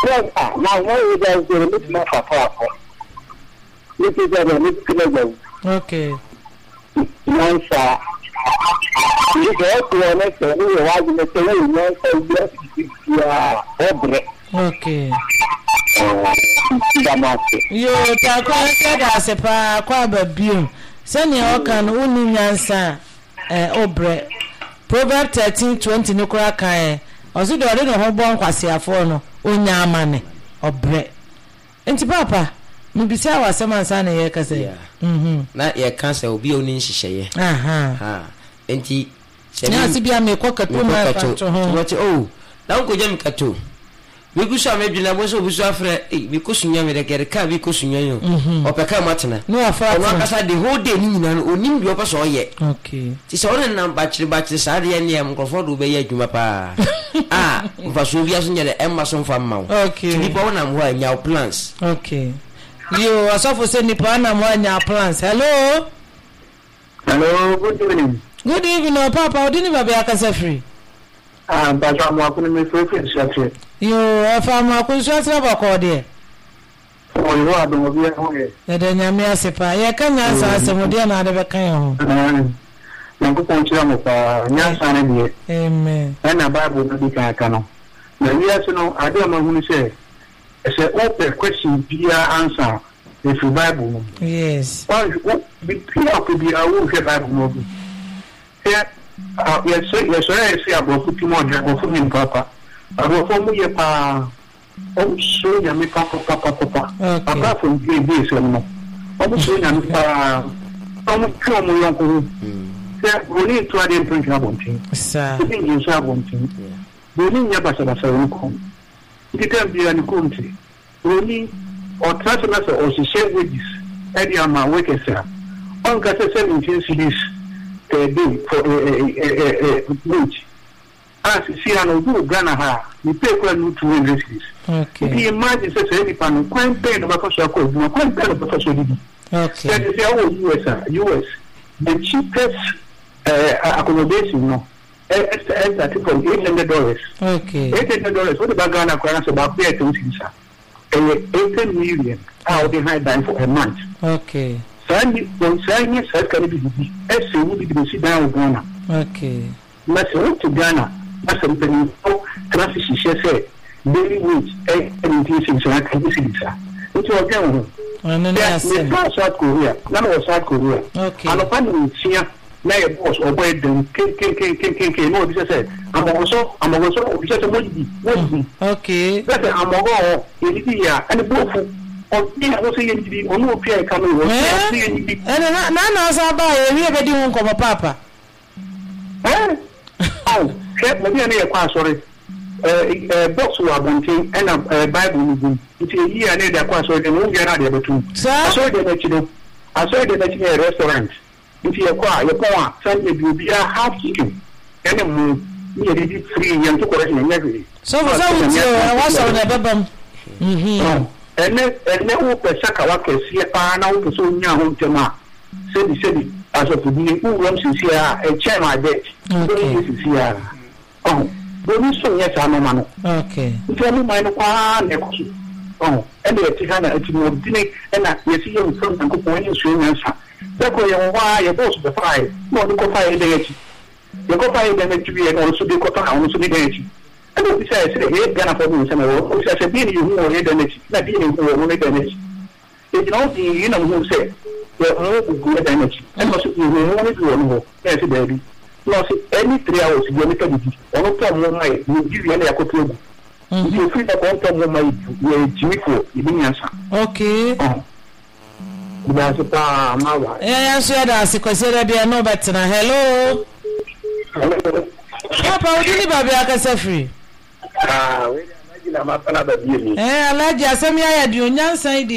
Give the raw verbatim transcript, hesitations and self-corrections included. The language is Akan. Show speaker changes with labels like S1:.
S1: because ah now when you guys do it more for for it is a little clever.
S2: Okay.
S1: No sir. You go to an extent you are going to say you know so yeah obre.
S2: Okay.
S1: Damasi.
S2: Yo ta kwa said as a pa kwa babium. Sani okan uni nyansa eh obre. Proverbs thirteen twenty no kura kan. Oso de ode no ho bon kwasiafo no onya amane obre. Enti papa mbisa wa semansa na ye kase. Mhm.
S3: Na ye kansa obi oni nhihye.
S2: Aha.
S3: Ha. Enti
S2: na sibia me kokato ma fato ho.
S3: What oh. Na ko jam kato. We go so amedwina bo so busu afre eh we ko sunya me de kere ka we ko sunya yo. Opeka matena.
S2: No afa.
S3: Ono akasa the whole day ni nyina no onim bi opeso oye.
S2: Okay.
S3: Ti so on na ba kire ba kire sa de ne am krofo do be ye adwuma pa. Ah, mfa so bia so nyere emma so mfa mma wo.
S2: Okay.
S3: Nipa wona mo anya plans.
S2: Okay. Yo asofo se nipa na mo anya plans. Hello.
S1: Hello, good evening.
S2: Good evening, Papa. Odini babe akasa free.
S1: Ah, but I'm walking me so free short.
S2: Yo, afa ma kunso asra ba ko de.
S1: Oh, you are the mobile home.
S2: Na de nyame asepa. Ye kan nyansa asemo de na de be kan ho.
S1: Na ko ponchira mo pa nyansa na die.
S2: Amen.
S1: Na Bible no bi kan kan no. Na wiase no ade ma hunu se se open question bia answer if you Bible no.
S2: Yes.
S1: Why be clear to be a wo Bible no. Yeah, uh, yes, yes, yes, yes, about fifty more than for him, Papa. I will form you, Pa. Oh, so you make Papa, Papa, Papa. Apart from three days, you know. I'm so young, Pa. I'm come on, uncle. Yeah, we need to add in print about him.
S2: Sir,
S1: I think you have one thing. We need your Bassa Bassa. It can be an country. We need or transfer or she share wages. Eddie, I'm a worker, sir. On got a seventeen cities. A day for a a a wage. As you see, I know Ghana ha. We pay quite new two hundred cities.
S2: okay.
S1: If you imagine such any panel, quite pay the professor code, no quite pay the professor did.
S2: Okay.
S1: That is our U S, U S, the cheapest uh, accommodation, no. It's at from eight hundred dollars.
S2: Okay.
S1: Eight hundred dollars. What about Ghana? Currency about pay attention, sir. Eighteen million. How they hide down for a month.
S2: Okay.
S1: Sandy, when Sandy says, can it be? As you would be sit down with Ghana.
S2: Okay.
S1: Mas went to Ghana. Mas a penny for transition, she said, daily wage, and things I can see, sir. Into a girl. Yes, South Korea. None of South Korea.
S2: Okay.
S1: And upon here, now a boss or boy, then, king, king, king, king, king, king, no, this said, I'm also, I'm also, just a would
S2: okay.
S1: That's a I'm a go, and a both. Oh, yeah, what's the entity? Oh, no, Pierre coming.
S2: And now, so buy a real bedi won come papa.
S1: Eh? Oh, check maybe I need a sorry. Uh, box were wanting and a Bible movie. It's a year and a quite sorry, and won't get out of the two. So I saw the next I saw the next restaurant. If you acquire your power, send you be a half chicken. And a moon, me a free and to correct me every. So, I was on a babam. Mhm. And then who per Saka see a panel to so young home to ma. Said he said as of the who wants to see a chair my bed. Okay. Oh, but we so yes, I'm a man.
S2: Okay.
S1: It's only my one. Oh, and the Tigana at more dinner and I see you from the good morning swing answer. That's why you're both the fire. No, the go fire the edge. You go fire them to be and also the cotton, also the edge. And we say, hey, Ghana for me, and I said, being you who are the next, not being you who are the next. It's not the, you know, who say, you're all good energy. And also, you will only do one more. Yes, baby. No, any three hours, you're making it. One time, one night, you give you any accompany. If you feel that one time, one night, you're a Jimmy for the answer.
S2: Okay.
S1: Oh. That's a palm.
S2: Yeah, I'm sure that's because there are no better. Hello.
S1: Hello.
S2: Papa, what do you baby akasa free?
S1: Ah, we na ma pana ba bi ni.
S2: Eh, alaji asemi aya di onyansan di